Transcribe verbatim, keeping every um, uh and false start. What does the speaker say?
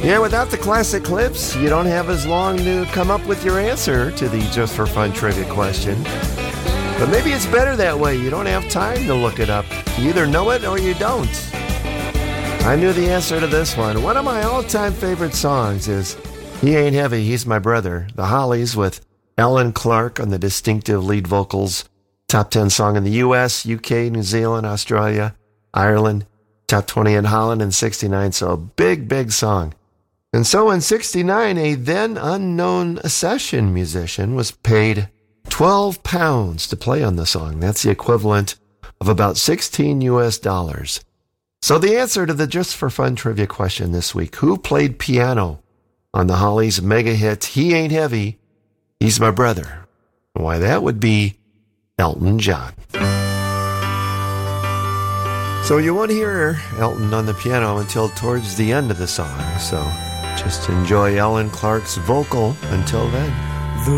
Yeah, without the classic clips, you don't have as long to come up with your answer to the Just for Fun trivia question. But maybe it's better that way. You don't have time to look it up. You either know it or you don't. I knew the answer to this one. One of my all-time favorite songs is He Ain't Heavy, He's My Brother. The Hollies with Alan Clark on the distinctive lead vocals. Top ten song in the U S, U K, New Zealand, Australia, Ireland. Top twenty in Holland in sixty-nine, so a big, big song. And so in sixty-nine, a then unknown session musician was paid twelve pounds to play on the song. That's the equivalent of about sixteen U S dollars. So the answer to the Just for Fun trivia question this week, who played piano on the Hollies' mega hit, He Ain't Heavy, He's My Brother? Why, that would be Elton John. So you won't hear Elton on the piano until towards the end of the song, so just enjoy Alan Clark's vocal until then.